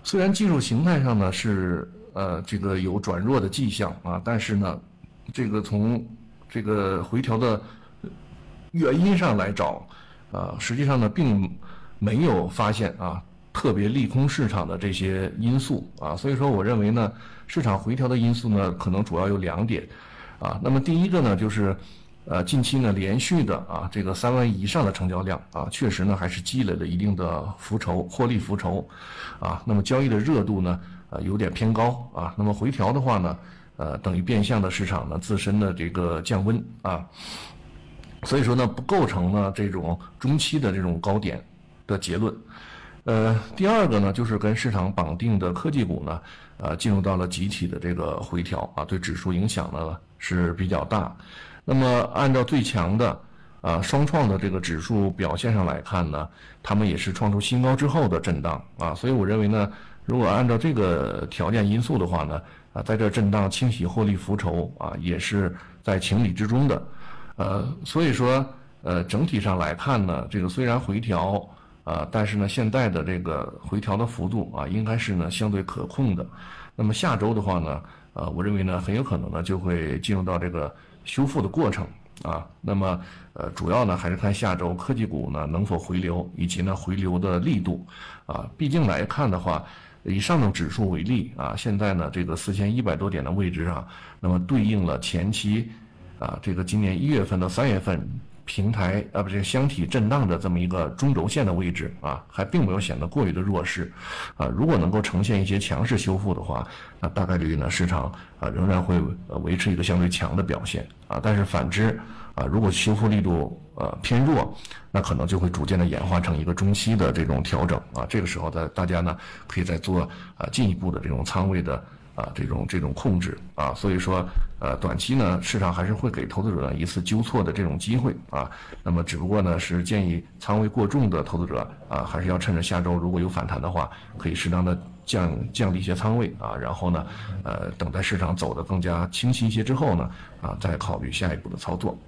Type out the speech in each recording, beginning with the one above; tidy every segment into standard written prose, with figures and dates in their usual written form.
虽然技术形态上呢是这个有转弱的迹象啊，但是呢，这个从这个回调的原因上来找，实际上呢并没有发现特别利空市场的这些因素啊，所以说我认为呢，市场回调的因素呢可能主要有2点啊。那么第一个呢就是近期呢连续的这个3万亿以上的成交量确实呢还是积累了一定的获利浮筹那么交易的热度呢有点偏高那么回调的话呢等于变相的市场呢自身的这个降温所以说呢不构成呢这种中期的这种高点的结论。第二个呢就是跟市场绑定的科技股呢进入到了集体的这个回调对指数影响呢是比较大。那么按照最强的双创的这个指数表现上来看呢，他们也是创出新高之后的震荡所以我认为呢，如果按照这个条件因素的话呢在这震荡清洗获利浮筹也是在情理之中的。所以说整体上来看呢，这个虽然回调但是呢现在的这个回调的幅度应该是呢相对可控的。那么下周的话呢我认为呢很有可能呢就会进入到这个修复的过程那么主要呢还是看下周科技股呢能否回流，以及呢回流的力度毕竟来看的话，以上证指数为例现在呢这个4100多点的位置上，那么对应了前期这个今年1月份到3月份平台不是箱体震荡的这么一个中轴线的位置还并没有显得过于的弱势如果能够呈现一些强势修复的话，那大概率呢市场仍然会维持一个相对强的表现但是反之如果修复力度偏弱，那可能就会逐渐的演化成一个中期的这种调整这个时候大家呢可以再做进一步的这种仓位的这种控制所以说短期呢市场还是会给投资者呢一次纠错的这种机会那么只不过呢是建议仓位过重的投资者还是要趁着下周如果有反弹的话，可以适当的降低一些仓位然后呢等待市场走得更加清晰一些之后呢再考虑下一步的操作。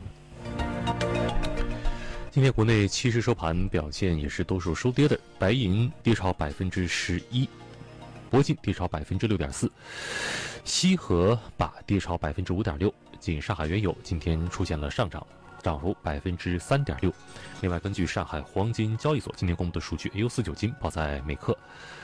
今天国内期市收盘表现也是多数收跌的，白银跌超11%，铂金跌超6.4%，锡和钯跌超5.6%，仅上海原油今天出现了上涨，涨幅3.6%。另外，根据上海黄金交易所今天公布的数据 ，AU4 九金报在每克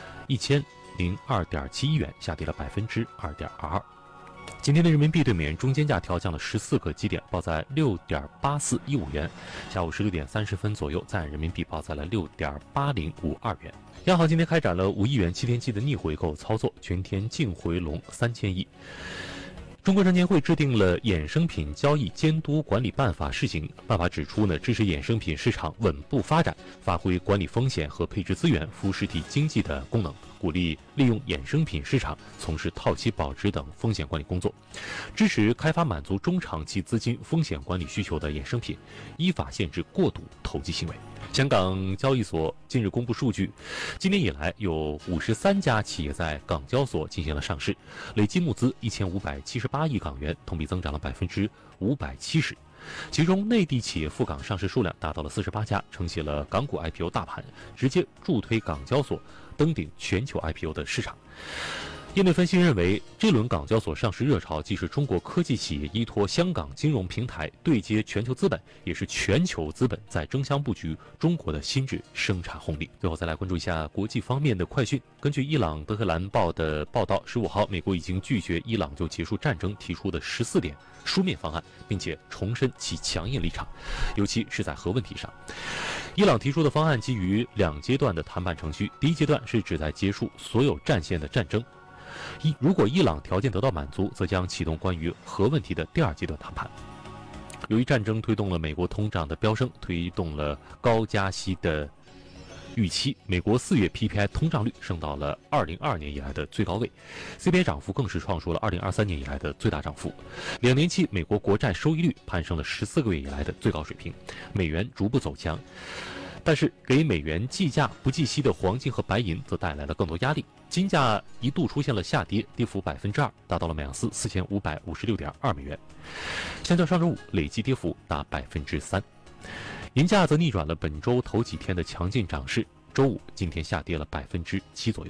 1002.71元，下跌了2.22%。今天的人民币对美元中间价调降了14个基点，报在6.8415元。下午16点30分左右，在岸人民币报在了6.8052元。央行今天开展了5亿元7天期的逆回购操作，全天净回笼3000亿。中国证监会制定了衍生品交易监督管理办法试行，办法指出呢，支持衍生品市场稳步发展，发挥管理风险和配置资源、服务实体经济的功能，鼓励利用衍生品市场从事套期保值等风险管理工作，支持开发满足中长期资金风险管理需求的衍生品，依法限制过度投机行为。香港交易所近日公布数据，今年以来有53家企业在港交所进行了上市，累计募资1578亿港元，同比增长了570%。其中，内地企业赴港上市数量达到了48家，撑起了港股 IPO 大盘，直接助推港交所登顶全球 IPO 的市场。业内分析认为，这轮港交所上市热潮既是中国科技企业依托香港金融平台对接全球资本，也是全球资本在争相布局中国的新质生产红利。最后再来关注一下国际方面的快讯。根据伊朗德黑兰报的报道，15号，美国已经拒绝伊朗就结束战争提出的14点书面方案，并且重申其强硬立场，尤其是在核问题上。伊朗提出的方案基于2阶段的谈判程序，第一阶段是旨在结束所有战线的战争。如果伊朗条件得到满足，则将启动关于核问题的第2阶段谈判。由于战争推动了美国通胀的飙升，推动了高加息的预期，美国4月 PPI 通胀率升到了2022年以来的最高位， CPI 涨幅更是创出了2023年以来的最大涨幅。2年期美国国债收益率攀升了14个月以来的最高水平，美元逐步走强。但是给美元计价不计息的黄金和白银则带来了更多压力，金价一度出现了下跌，跌幅2%，达到了每盎司4556.2美元，相较上周五累计跌幅达3%。银价则逆转了本周头几天的强劲涨势，周五今天下跌了7%左右。